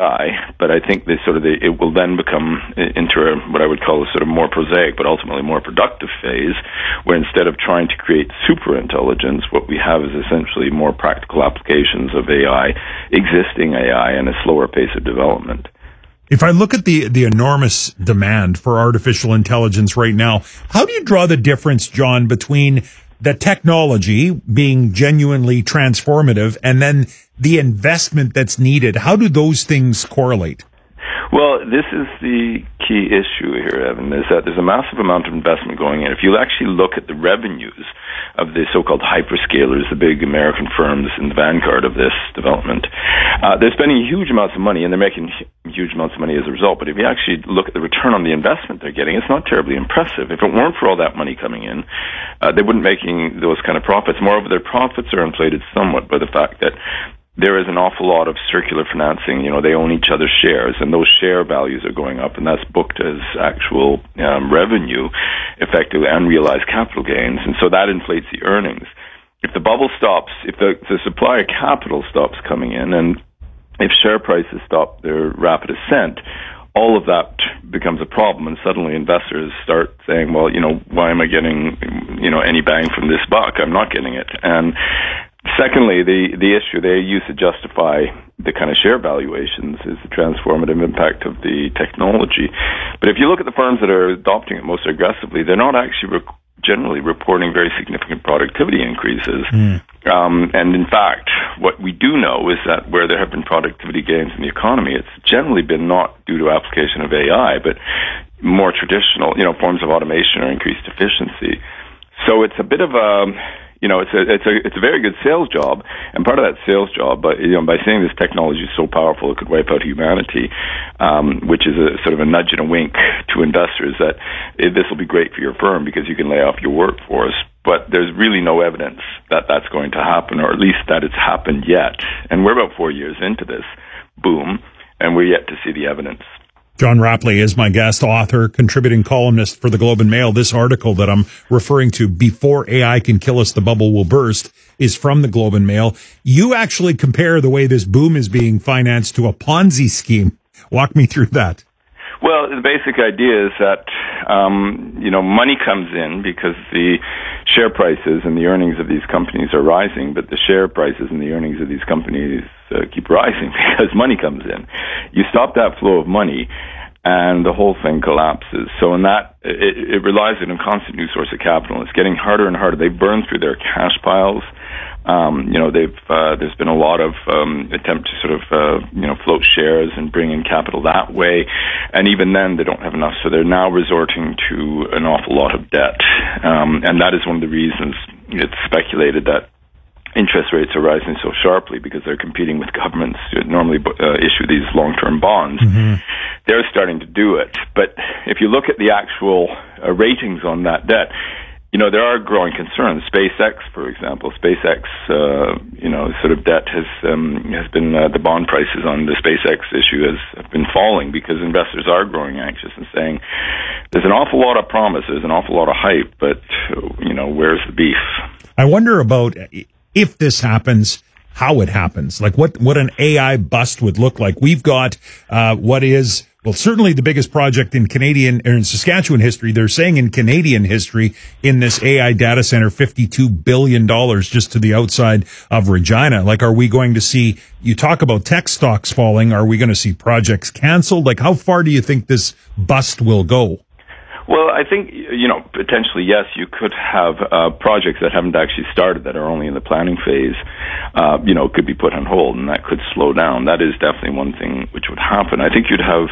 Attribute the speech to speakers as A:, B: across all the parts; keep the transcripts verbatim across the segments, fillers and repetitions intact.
A: I, but I think they sort of they, it will then become into a, what I would call a sort of more prosaic, but ultimately more productive phase, where instead of trying to create super intelligence, what we have is essentially more practical applications of A I, existing A I, and a slower pace of development.
B: If I look at the, the enormous demand for artificial intelligence right now, how do you draw the difference, John, between the technology being genuinely transformative and then the investment that's needed? How do those things correlate?
A: Well, this is the key issue here, Evan, is that there's a massive amount of investment going in. If you actually look at the revenues of the so-called hyperscalers, the big American firms in the vanguard of this development, uh, they're spending huge amounts of money, and they're making huge amounts of money as a result. But if you actually look at the return on the investment they're getting, it's not terribly impressive. If it weren't for all that money coming in, uh, they wouldn't be making those kind of profits. Moreover, their profits are inflated somewhat by the fact that there is an awful lot of circular financing. You know, they own each other's shares, and those share values are going up, and that's booked as actual um, revenue, effectively unrealized capital gains, and so that inflates the earnings. If the bubble stops, if the, the supply of capital stops coming in, and if share prices stop their rapid ascent, all of that becomes a problem, and suddenly investors start saying, well, you know, why am I getting, you know, any bang from this buck? I'm not getting it. And secondly, the, the issue they use to justify the kind of share valuations is the transformative impact of the technology. But if you look at the firms that are adopting it most aggressively, they're not actually rec- generally reporting very significant productivity increases. Mm. Um, and in fact, what we do know is that where there have been productivity gains in the economy, it's generally been not due to application of A I, but more traditional, you know, forms of automation or increased efficiency. So it's a bit of a, you know, it's a it's a it's a very good sales job, and part of that sales job, but you know, by saying this technology is so powerful it could wipe out humanity, um, which is a sort of a nudge and a wink to investors that eh, this will be great for your firm because you can lay off your workforce. But there's really no evidence that that's going to happen, or at least that it's happened yet. And we're about four years into this boom, and we're yet to see the evidence.
B: John Rapley is my guest, author, contributing columnist for the Globe and Mail. This article that I'm referring to, Before A I Can Kill Us, the Bubble Will Burst, is from the Globe and Mail. You actually compare the way this boom is being financed to a Ponzi scheme. Walk me through that.
A: Well, the basic idea is that, um, you know, money comes in because the share prices and the earnings of these companies are rising, but the share prices and the earnings of these companies uh, keep rising because money comes in. You stop that flow of money, and the whole thing collapses. So in that, it, it relies on a constant new source of capital. It's getting harder and harder. They burn through their cash piles. Um, you know, they've, uh, there's been a lot of, um, attempt to sort of, uh, you know, float shares and bring in capital that way. And even then, they don't have enough. So they're now resorting to an awful lot of debt. Um, and that is one of the reasons it's speculated that interest rates are rising so sharply, because they're competing with governments who normally uh, issue these long-term bonds. Mm-hmm. They're starting to do it. But if you look at the actual uh, ratings on that debt, you know, there are growing concerns. SpaceX, for example, SpaceX, uh, you know, sort of debt has um, has been, uh, the bond prices on the SpaceX issue has have been falling because investors are growing anxious and saying there's an awful lot of promise, there's an awful lot of hype, but, you know, where's the beef?
B: I wonder about, if this happens, how it happens, like what, what an A I bust would look like. We've got, uh, what is, well, certainly the biggest project in Canadian, or in Saskatchewan history. They're saying in Canadian history in this A I data center, fifty-two billion dollars just to the outside of Regina. Like, are we going to see, you talk about tech stocks falling, are we going to see projects canceled? Like, how far do you think this bust will go?
A: Well, I think, you know, potentially, yes, you could have uh, projects that haven't actually started, that are only in the planning phase, uh, you know, could be put on hold, and that could slow down. That is definitely one thing which would happen. I think you'd have,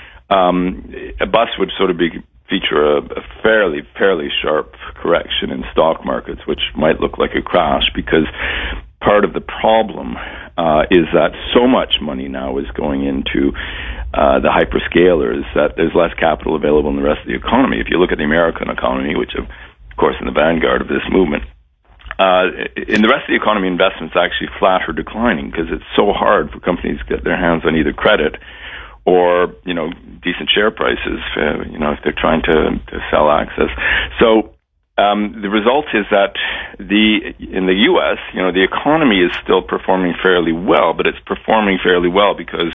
A: um, a bust would sort of be, feature a, a fairly, fairly sharp correction in stock markets, which might look like a crash, because part of the problem uh, is that so much money now is going into Uh, the hyperscalers that there's less capital available in the rest of the economy. If you look at the American economy, which of course in the vanguard of this movement, uh, in the rest of the economy, investment's actually flat or declining because it's so hard for companies to get their hands on either credit or, you know, decent share prices, uh, you know, if they're trying to, to sell access. So Um, the result is that the in the U S, you know, the economy is still performing fairly well, but it's performing fairly well because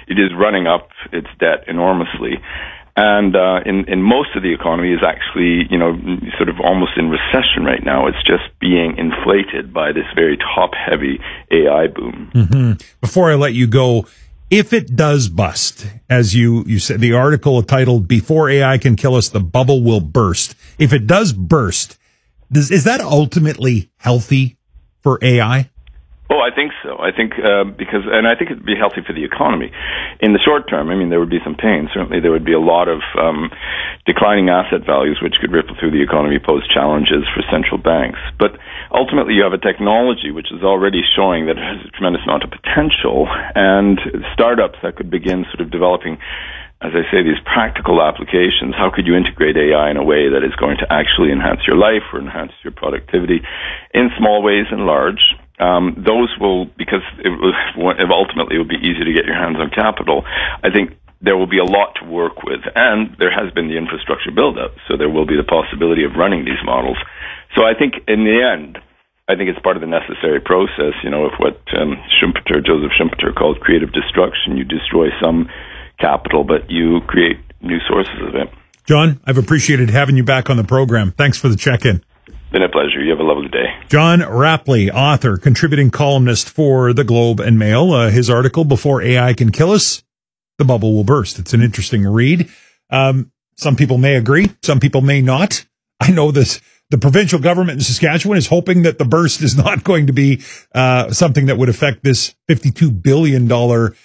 A: it is running up its debt enormously. And uh, in, in most of the economy is actually, you know, sort of almost in recession right now. It's just being inflated by this very top-heavy A I boom.
B: Mm-hmm. Before I let you go, if it does bust, as you, you said, the article titled, Before A I Can Kill Us, the Bubble Will Burst. If it does burst, does, is that ultimately healthy for A I?
A: Oh, I think so. I think uh, because, and I think it'd be healthy for the economy. In the short term, I mean, there would be some pain. Certainly, there would be a lot of um, declining asset values, which could ripple through the economy, pose challenges for central banks. But ultimately, you have a technology which is already showing that it has a tremendous amount of potential, and startups that could begin sort of developing, as I say, these practical applications. How could you integrate A I in a way that is going to actually enhance your life or enhance your productivity in small ways and large? Um, those will, because it will, ultimately it will be easy to get your hands on capital. I think there will be a lot to work with, and there has been the infrastructure build-up, so there will be the possibility of running these models. So I think in the end, I think it's part of the necessary process, you know, of what um, Schumpeter, Joseph Schumpeter called creative destruction. You destroy some capital, but you create new sources of it.
B: John, I've appreciated having you back on the program. Thanks for the check-in.
A: Been a pleasure. You have a lovely day.
B: John Rapley, author, contributing columnist for The Globe and Mail. Uh, his article, Before A I Can Kill Us, the Bubble Will Burst. It's an interesting read. Um, some people may agree. Some people may not. I know that the provincial government in Saskatchewan is hoping that the burst is not going to be uh, something that would affect this fifty-two billion dollars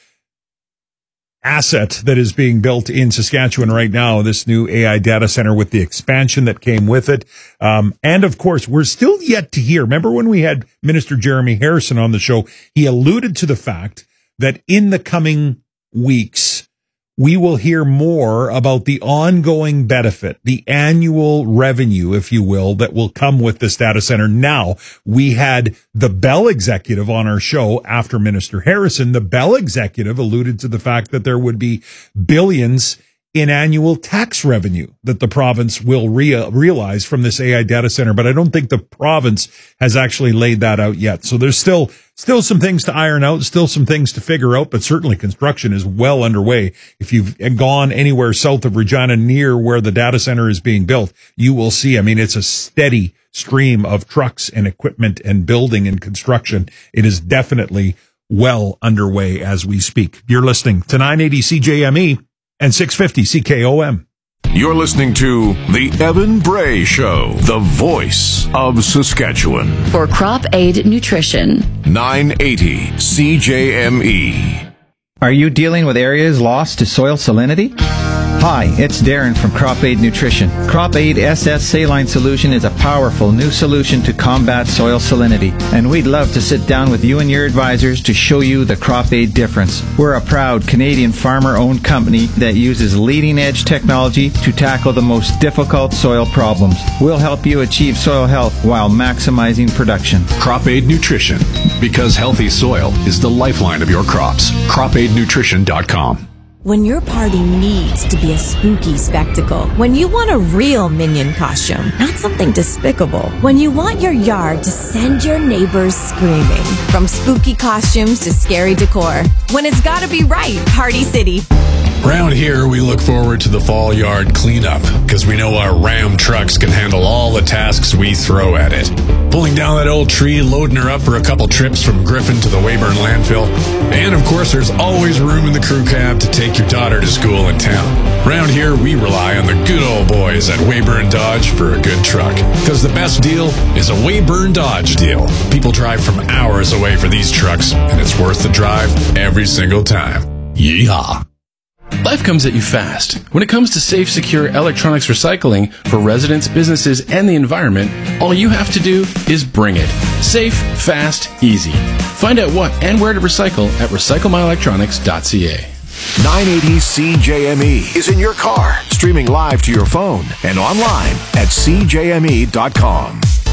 B: asset that is being built in Saskatchewan right now, this new A I data center with the expansion that came with it. Um, and of course, we're still yet to hear. Remember when we had Minister Jeremy Harrison on the show, he alluded to the fact that in the coming weeks, we will hear more about the ongoing benefit, the annual revenue, if you will, that will come with this data center. Now, we had the Bell executive on our show after Minister Harrison. The Bell executive alluded to the fact that there would be billions in annual tax revenue that the province will rea- realize from this A I data center. But I don't think the province has actually laid that out yet. So there's still Still some things to iron out, still some things to figure out, but certainly construction is well underway. If you've gone anywhere south of Regina near where the data center is being built, you will see, I mean, it's a steady stream of trucks and equipment and building and construction. It is definitely well underway as we speak. You're listening to nine eighty C J M E and six fifty C K O M.
C: You're listening to The Evan Bray Show, the voice of Saskatchewan.
D: For Crop Aid Nutrition.
C: nine eighty C J M E.
E: Are you dealing with areas lost to soil salinity? Hi, it's Darren from Crop Aid Nutrition. Crop Aid S S Saline Solution is a powerful new solution to combat soil salinity, and we'd love to sit down with you and your advisors to show you the Crop Aid difference. We're a proud Canadian farmer-owned company that uses leading-edge technology to tackle the most difficult soil problems. We'll help you achieve soil health while maximizing production.
F: Crop Aid Nutrition, because healthy soil is the lifeline of your crops. crop aid nutrition dot com.
G: When your party needs to be a spooky spectacle, when you want a real Minion costume, not something despicable, when you want your yard to send your neighbors screaming, from spooky costumes to scary decor, when it's gotta be right, Party City.
F: Around here, we look forward to the fall yard cleanup because we know our Ram trucks can handle all the tasks we throw at it. Pulling down that old tree, loading her up for a couple trips from Griffin to the Weyburn landfill. And of course, there's always room in the crew cab to take your daughter to school in town. Around here, we rely on the good old boys at Weyburn Dodge for a good truck. Because the best deal is a Weyburn Dodge deal. People drive from hours away for these trucks, and it's worth the drive every single time. Yeehaw!
H: Life comes at you fast. When it comes to safe, secure electronics recycling for residents, businesses, and the environment, all you have to do is bring it. Safe, fast, easy. Find out what and where to recycle at recycle my electronics dot c a.
C: nine eighty C J M E is in your car, streaming live to your phone and online at c j m e dot com.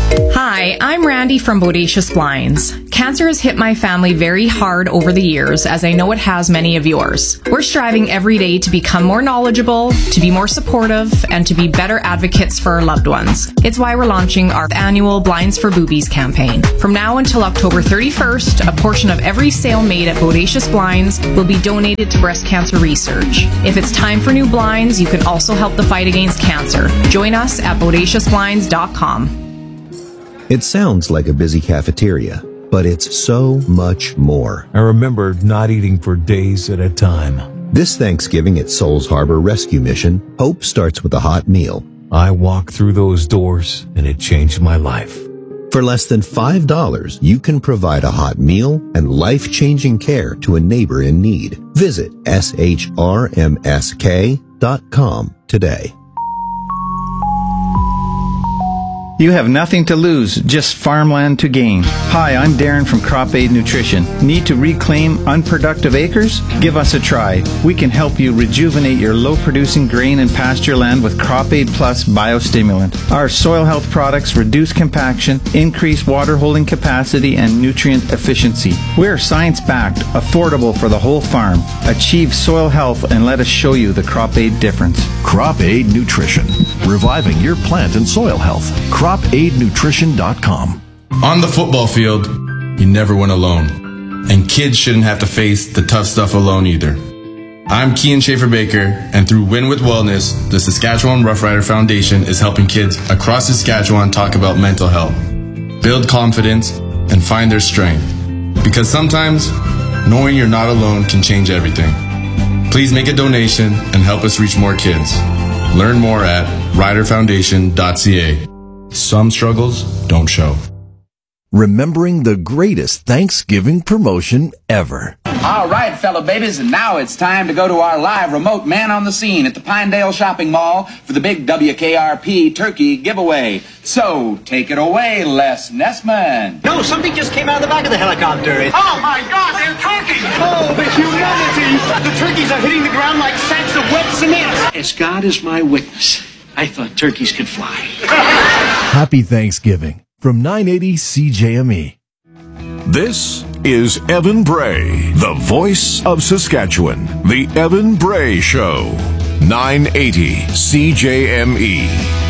I: Hi, I'm Randy from Bodacious Blinds. Cancer has hit my family very hard over the years, as I know it has many of yours. We're striving every day to become more knowledgeable, to be more supportive, and to be better advocates for our loved ones. It's why we're launching our annual Blinds for Boobies campaign. From now until October thirty-first, a portion of every sale made at Bodacious Blinds will be donated to breast cancer research. If it's time for new blinds, you can also help the fight against cancer. Join us at bodacious blinds dot com.
J: It sounds like a busy cafeteria, but it's so much more.
K: I remember not eating for days at a time.
J: This Thanksgiving at Souls Harbor Rescue Mission, hope starts with a hot meal.
K: I walked through those doors, and it changed my life.
J: For less than five dollars, you can provide a hot meal and life-changing care to a neighbor in need. Visit S H R M S K dot com today.
E: You have nothing to lose, just farmland to gain. Hi, I'm Darren from Crop Aid Nutrition. Need to reclaim unproductive acres? Give us a try. We can help you rejuvenate your low-producing grain and pasture land with Crop Aid Plus biostimulant. Our soil health products reduce compaction, increase water holding capacity, and nutrient efficiency. We're science-backed, affordable for the whole farm. Achieve soil health and let us show you the Crop Aid difference.
C: Crop Aid Nutrition, reviving your plant and soil health. crop aid nutrition dot com.
H: On the football field, you never win alone. And kids shouldn't have to face the tough stuff alone either. I'm Kean Schaefer-Baker, and through Win with Wellness, the Saskatchewan Rough Rider Foundation is helping kids across Saskatchewan talk about mental health, build confidence, and find their strength. Because sometimes, knowing you're not alone can change everything. Please make a donation and help us reach more kids. Learn more at rider foundation dot c a. Some struggles don't show.
C: Remembering the greatest Thanksgiving promotion ever.
L: All right, fellow babies, and now it's time to go to our live remote man on the scene at the Pinedale Shopping Mall for the big W K R P turkey giveaway. So, take it away, Les Nessman.
M: No, something just came out of the back of the helicopter.
N: Oh, my God, they're turkeys!
M: Oh, the humanity! The turkeys are hitting the ground like sacks of wet cement.
N: As God is my witness, I thought turkeys could fly.
C: Happy Thanksgiving from nine eighty C J M E. This is Evan Bray, the voice of Saskatchewan. The Evan Bray Show, nine eighty C J M E.